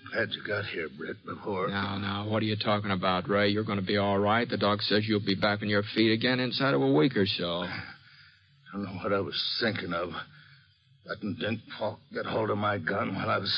Glad you got here, Britt, before... Now, what are you talking about, Ray? You're going to be all right. The doc says you'll be back on your feet again inside of a week or so. I don't know what I was thinking of. Letting Dink Falk get hold of my gun while I was